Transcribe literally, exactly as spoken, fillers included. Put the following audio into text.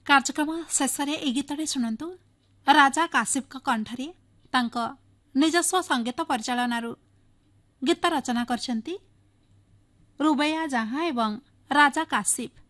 କାର୍ଯ୍ୟକ୍ରମ ଶେଷରେ ଏହି ଗୀତଟି ଶୁଣନ୍ତୁ ରାଜା କାଶୀପଙ୍କ କଣ୍ଠରେ ତାଙ୍କ ନିଜସ୍ୱ ସଙ୍ଗୀତ ପରିଚାଳନାରୁ ଗୀତ ରଚନା କରିଛନ୍ତି ରୁବୈୟା ଜାହାଁ ଏବଂ ରାଜା କାଶୀପ।